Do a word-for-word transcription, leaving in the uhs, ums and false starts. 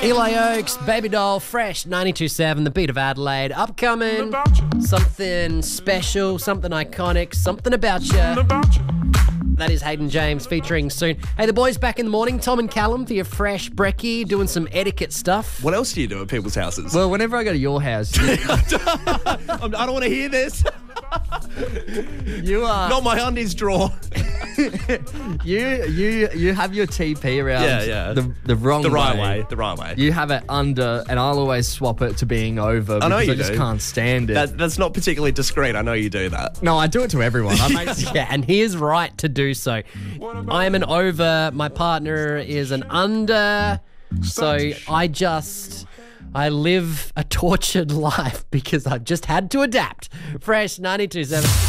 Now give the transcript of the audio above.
Eli Oaks, Baby Doll, Fresh, ninety-two point seven, the beat of Adelaide. Upcoming, something special, something iconic, something about you. That is Hayden James featuring soon. Hey, the boys back in the morning. Tom and Callum for your fresh brekkie, doing some etiquette stuff. What else do you do at people's houses? Well, whenever I go to your house, you, I don't want to hear this. you are Not my undies drawer. you you you have your T P around Yeah, yeah. the the wrong The right way. way. The right way. You have it under, and I'll always swap it to being over because I know you I just do. can't stand it. That, that's not particularly discreet. I know you do that. no, I do it to everyone. I make Yeah, and he is right to do so. I am an over, my partner is an under, so I just, I live a tortured life because I've just had to adapt. Fresh ninety-two point seven.